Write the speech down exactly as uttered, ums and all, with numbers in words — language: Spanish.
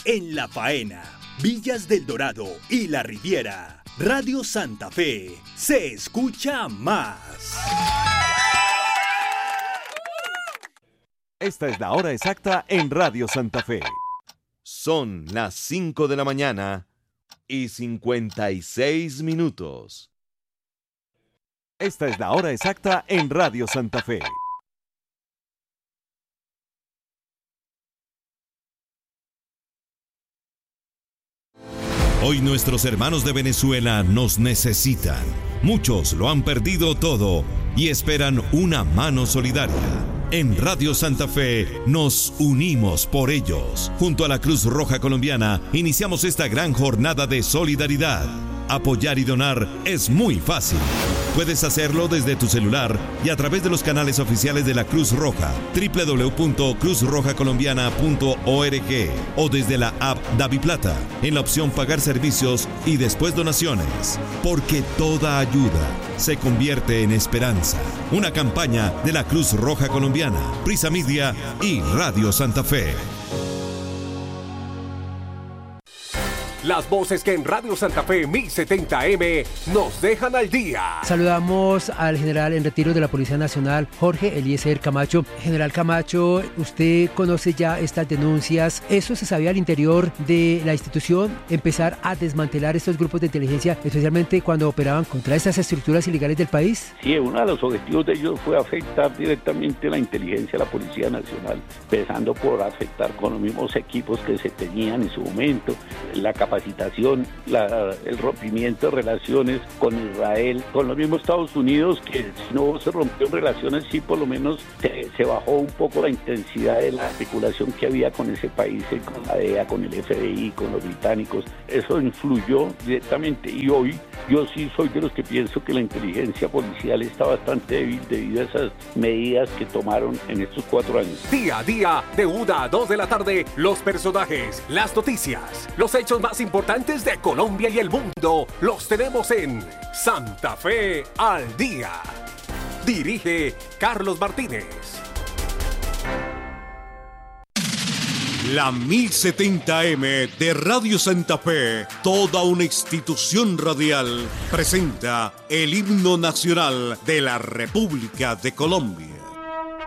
en La Faena, Villas del Dorado y La Riviera. Radio Santa Fe se escucha más. Esta es la hora exacta en Radio Santa Fe. Son las cinco de la mañana y cincuenta y seis minutos. Esta es la hora exacta en Radio Santa Fe. Hoy nuestros hermanos de Venezuela nos necesitan. Muchos lo han perdido todo y esperan una mano solidaria. En Radio Santa Fe nos unimos por ellos. Junto a la Cruz Roja Colombiana iniciamos esta gran jornada de solidaridad. Apoyar y donar es muy fácil. Puedes hacerlo desde tu celular y a través de los canales oficiales de la Cruz Roja, doble u doble u doble u punto cruz roja colombiana punto org, o desde la app DaviPlata, en la opción Pagar Servicios y después Donaciones. Porque toda ayuda se convierte en esperanza. Una campaña de la Cruz Roja Colombiana, Prisa Media y Radio Santa Fe. Las voces que en Radio Santa Fe mil setenta M nos dejan al día. Saludamos al general en retiro de la Policía Nacional, Jorge Eliezer Camacho. General Camacho, usted conoce ya estas denuncias. ¿Eso se sabía al interior de la institución? Empezar a desmantelar estos grupos de inteligencia, especialmente cuando operaban contra estas estructuras ilegales del país. Sí, uno de los objetivos de ellos fue afectar directamente la inteligencia de la Policía Nacional, empezando por afectar con los mismos equipos que se tenían en su momento, la capacidad capacitación, la, el rompimiento de relaciones con Israel, con los mismos Estados Unidos, que si no se rompió relaciones, sí por lo menos se, se bajó un poco la intensidad de la especulación que había con ese país, con la D E A, con el F B I, con los británicos. Eso influyó directamente y hoy yo sí soy de los que pienso que la inteligencia policial está bastante débil debido a esas medidas que tomaron en estos cuatro años. Día a día, de una a dos de la tarde, los personajes, las noticias, los hechos más importantes de Colombia y el mundo los tenemos en Santa Fe al Día. Dirige Carlos Martínez. La mil setenta M de Radio Santa Fe, toda una institución radial, presenta el himno nacional de la República de Colombia.